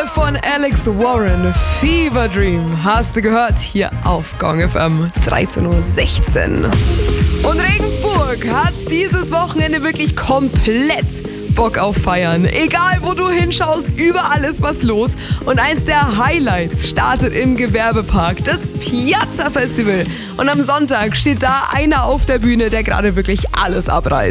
Finale von Alex Warren, Fever Dream, hast du gehört hier auf Gong FM 13:16 Uhr. Und Regensburg hat dieses Wochenende wirklich komplett Bock auf Feiern. Egal wo du hinschaust, überall ist was los. Und eins der Highlights startet im Gewerbepark, das Piazza Festival. Und am Sonntag steht da einer auf der Bühne, der gerade wirklich alles abreißt.